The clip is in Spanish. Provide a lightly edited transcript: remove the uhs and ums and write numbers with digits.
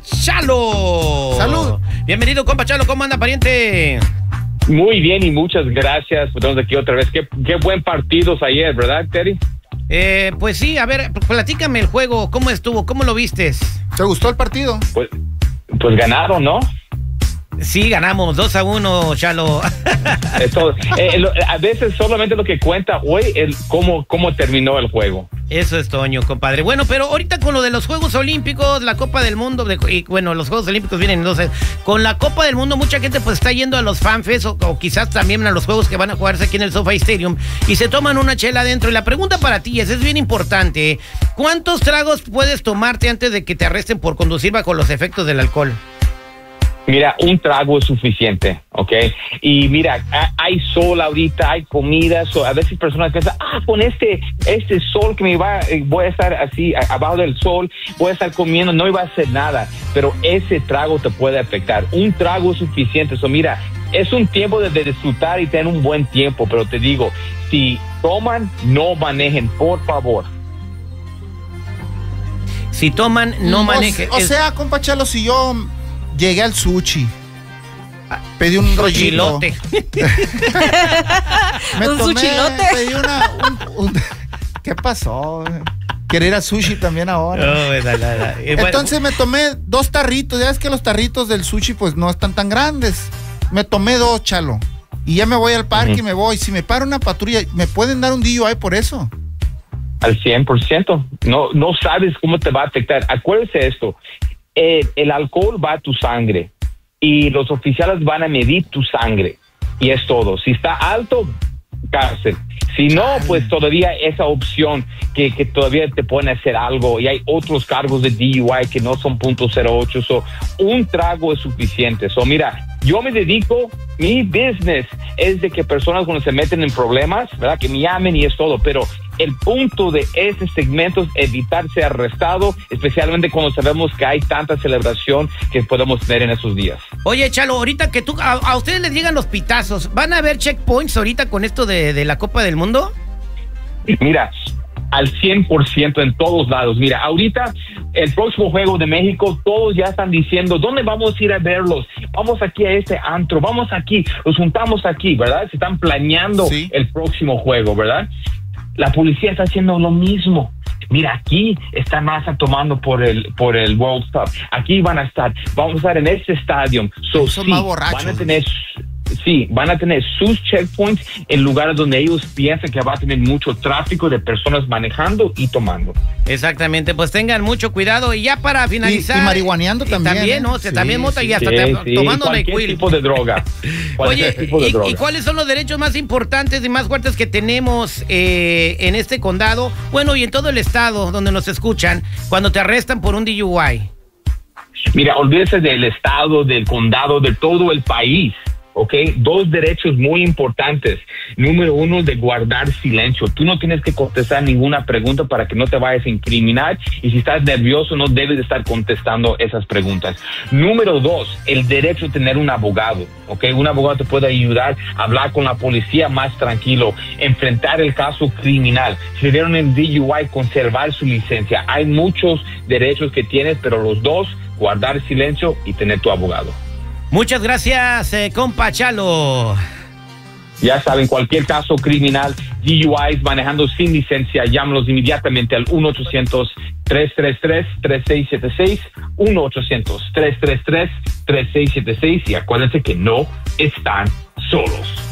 Chalo. ¡Salud! Bienvenido, compa Chalo. ¿Cómo anda, pariente? Muy bien y muchas gracias. Estamos aquí otra vez. Qué buen partidos ayer, ¿verdad, Terry? Pues sí, a ver, platícame el juego. ¿Cómo estuvo? ¿Cómo lo vistes? ¿Te gustó el partido? Pues ganaron, ¿no? Sí, ganamos 2-1, Chalo. A veces solamente lo que cuenta hoy es cómo terminó el juego. Eso es, Toño, compadre. Bueno, pero ahorita con lo de los Juegos Olímpicos, la Copa del Mundo, y bueno, los Juegos Olímpicos vienen entonces. Con la Copa del Mundo, mucha gente pues está yendo a los FanFest o quizás también a los juegos que van a jugarse aquí en el SoFi Stadium y se toman una chela adentro. Y la pregunta para ti es bien importante. ¿Cuántos tragos puedes tomarte antes de que te arresten por conducir bajo los efectos del alcohol? Mira, un trago es suficiente, ¿ok? Y mira, hay sol ahorita, hay comida, a veces personas piensan, con este sol que voy a estar así, abajo del sol, voy a estar comiendo, no iba a hacer nada, pero ese trago te puede afectar. Un trago es suficiente, mira, es un tiempo de disfrutar y tener un buen tiempo, pero te digo, si toman, no manejen, por favor. Si toman, no manejen. O sea, compa Chalo, si yo llegué al sushi, pedí un rollito. Chilote. ¿Un suchilote? Pedí ¿qué pasó? Querer ir al sushi también ahora. Entonces me tomé 2 tarritos. Ya ves que los tarritos del sushi pues no están tan grandes. Me tomé 2, Chalo. Y ya me voy al parque y me voy. Si me para una patrulla, ¿me pueden dar un DUI por eso? Al 100%. No sabes cómo te va a afectar. Acuérdese esto. El alcohol va a tu sangre y los oficiales van a medir tu sangre y es todo. Si está alto, cárcel. Si no, pues todavía esa opción que todavía te pueden hacer algo y hay otros cargos de DUI que no son .08. Un trago es suficiente. Mira, yo me dedico, mi business es de que personas cuando se meten en problemas, ¿verdad? Que me llamen y es todo, pero el punto de este segmento es evitar ser arrestado, especialmente cuando sabemos que hay tanta celebración que podemos tener en esos días. Oye, Chalo, ahorita que a ustedes les llegan los pitazos, ¿van a haber checkpoints ahorita con esto de la Copa del Mundo? Mira, al 100% en todos lados. Mira, ahorita el próximo juego de México, todos ya están diciendo, ¿dónde vamos a ir a verlos? Vamos aquí a este antro, vamos aquí, los juntamos aquí, ¿verdad? Se están planeando el próximo juego, ¿verdad? La policía está haciendo lo mismo. Mira, aquí está Massa tomando por el World Cup. Aquí vamos a estar en este estadio. Son más borrachos. Van a tener sus checkpoints en lugares donde ellos piensan que va a tener mucho tráfico de personas manejando y tomando. Exactamente, pues tengan mucho cuidado. Y ya para finalizar. Y marihuaneando también. También, ¿no? También mota y hasta tomando cualquier tipo de droga. Oye, ¿y cuáles son los derechos más importantes y más fuertes que tenemos en este condado? Bueno, y en todo el estado donde nos escuchan cuando te arrestan por un DUI. Mira, olvídese del estado, del condado, de todo el país. ¿Ok? 2 derechos muy importantes. Número 1, de guardar silencio. Tú no tienes que contestar ninguna pregunta para que no te vayas a incriminar y si estás nervioso no debes de estar contestando esas preguntas. Número 2, el derecho a tener un abogado. ¿Ok? Un abogado te puede ayudar a hablar con la policía más tranquilo, enfrentar el caso criminal. Si le dieron el DUI, conservar su licencia. Hay muchos derechos que tienes, pero los 2, guardar silencio y tener tu abogado. Muchas gracias, compa Chalo. Ya saben, cualquier caso criminal, DUIs, manejando sin licencia, llámanos inmediatamente al 1-800-333-3676, 1-800-333-3676 y acuérdense que no están solos.